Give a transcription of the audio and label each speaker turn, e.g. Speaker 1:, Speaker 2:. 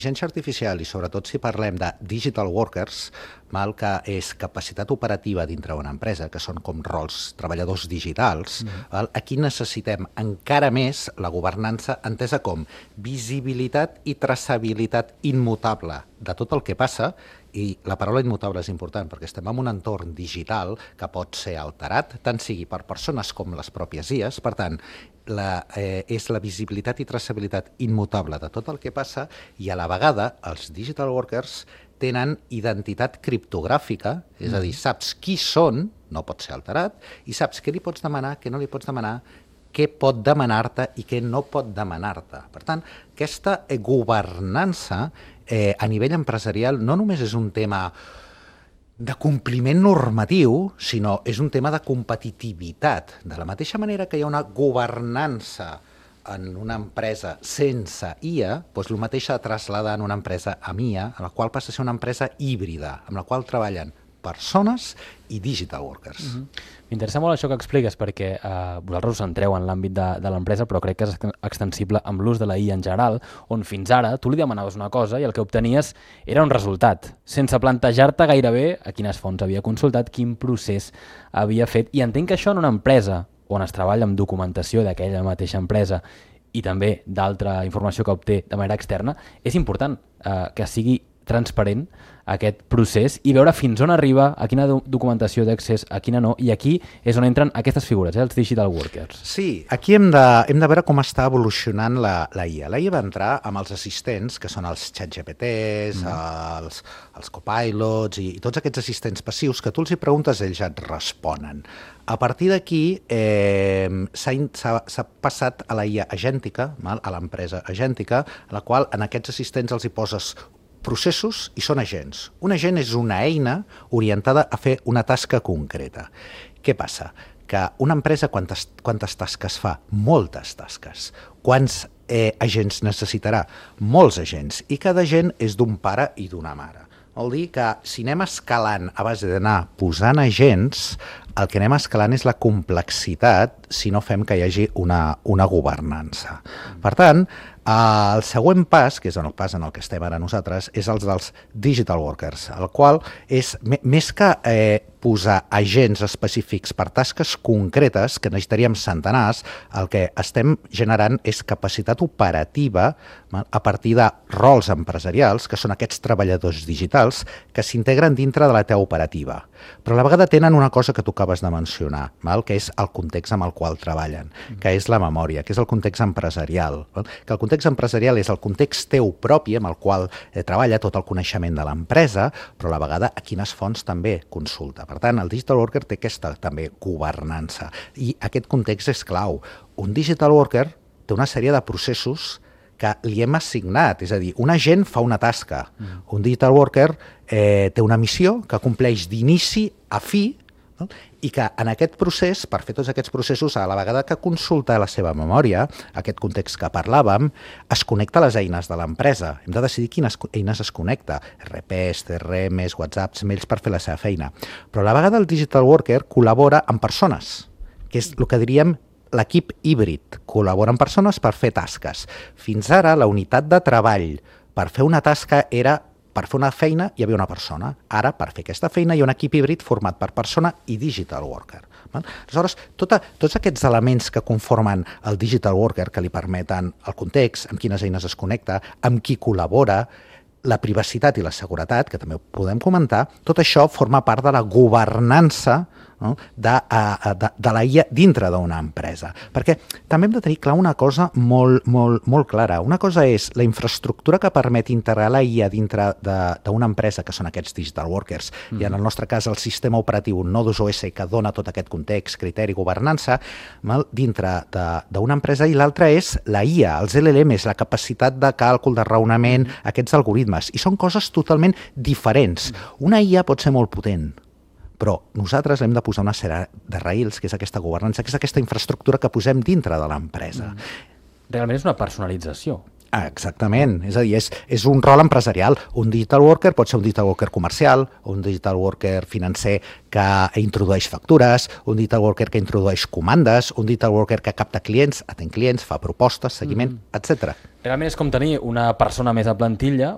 Speaker 1: Intel·ligència artificial, i sobretot si parlem de digital workers, que és capacitat operativa dintre d'una empresa, que són com rols treballadors digitals, aquí necessitem encara més la governança entesa com visibilitat i traçabilitat immutable de tot el que passa, i la paraula immutable és important perquè estem en un entorn digital que pot ser alterat, tant sigui per persones com les pròpies IAs. Per tant, és la visibilitat i traçabilitat immutable de tot el que passa, i a la vegada els digital workers tenen identitat criptogràfica, és a dir, saps qui són, no pot ser alterat, i saps què li pots demanar, què no li pots demanar, què pot demanar-te i què no pot demanar-te. Per tant, aquesta governança a nivell empresarial no només és un tema de compliment normatiu, sinó és un tema de competitivitat. De la mateixa manera que hi ha una governança en una empresa sense IA, doncs el mateix s'ha de traslladar en una empresa amb IA, a la qual passa a ser una empresa híbrida, amb la qual treballen persones i digital workers.
Speaker 2: M'interessa molt això que expliques, perquè vosaltres us centreu en l'àmbit de l'empresa, però crec que és extensible amb l'ús de la IA en general, on fins ara tu li demanaves una cosa i el que obtenies era un resultat, sense plantejar-te gairebé a quines fonts havia consultat, quin procés havia fet. I entenc que això en una empresa on es treballa amb documentació d'aquella mateixa empresa i també d'altra informació que obté de manera externa, és important que sigui transparent aquest procés i veure fins on arriba, a quina documentació d'accés, a quina no, i aquí és on entren aquestes figures, els digital workers.
Speaker 1: Sí, aquí hem de veure com està evolucionant la IA. La IA va entrar amb els assistents, que són els ChatGPTs, els copilots i tots aquests assistents passius que tu els hi preguntes, ells ja et responen. A partir d'aquí s'ha passat a la IA agèntica, a l'empresa agèntica, a la qual en aquests assistents els hi poses processos i són agents. Un agent és una eina orientada a fer una tasca concreta. Què passa? Que una empresa quantes tasques fa? Moltes tasques. Quants agents necessitarà? Molts agents. I cada agent és d'un pare i d'una mare. Vol dir que si anem escalant a base d'anar posant agents, el que anem escalant és la complexitat si no fem que hi hagi una governança. Per tant, el següent pas, que és el pas en el que estem ara nosaltres, és el dels digital workers, el qual és, més que posar agents específics per tasques concretes, que necessitaríem centenars, el que estem generant és capacitat operativa a partir de rols empresarials, que són aquests treballadors digitals, que s'integren dintre de la teva operativa. Però a la vegada tenen una cosa que tu acabes de mencionar, que és el context amb el qual treballen, que és la memòria, que és el context empresarial. Que el context empresarial és el context teu propi amb el qual treballa tot el coneixement de l'empresa, però a la vegada a quines fonts també consulta. Per tant, el digital worker té aquesta també governança i aquest context és clau. Un digital worker té una sèrie de processos que li hem assignat, és a dir, un agent fa una tasca, un digital worker té una missió que compleix d'inici a fi, i que en aquest procés, per fer tots aquests processos, a la vegada que consulta la seva memòria, aquest context que parlàvem, es connecta a les eines de l'empresa. Hem de decidir quines eines es connecta, RPs, CRMs, WhatsApps, mails per fer la seva feina. Però a la vegada el digital worker col·labora amb persones, que és el que diríem l'equip híbrid, col·labora amb persones per fer tasques. Fins ara, la unitat de treball per fer una tasca era per fer una feina hi havia una persona. Ara, per fer aquesta feina, hi ha un equip híbrid format per persona i digital worker. Aleshores, tots aquests elements que conformen el digital worker, que li permeten el context, amb quines eines es connecta, amb qui col·labora, la privacitat i la seguretat, que també ho podem comentar, tot això forma part de la governança de la IA dintre d'una empresa. Perquè també hem de tenir clar una cosa molt clara. Una cosa és la infraestructura que permet integrar la IA dintre d'una empresa, que són aquests digital workers, i en el nostre cas el sistema operatiu Nodus OS, que dona tot aquest context, criteri, governança, dintre d'una empresa, i l'altra és la IA, els LLMs, la capacitat de càlcul, de raonament, aquests algoritmes. I són coses totalment diferents. Una IA pot ser molt potent, però nosaltres hem de posar una sèrie de raïls, que és aquesta governança, que és aquesta infraestructura que posem dintre de l'empresa.
Speaker 2: Realment és una personalització.
Speaker 1: Exactament, és a dir, és un rol empresarial. Un digital worker pot ser un digital worker comercial, un digital worker financer que introdueix factures, un digital worker que introdueix comandes, un digital worker que capta clients, atén clients, fa propostes, seguiment, etc.
Speaker 2: Realment és com tenir una persona més a plantilla,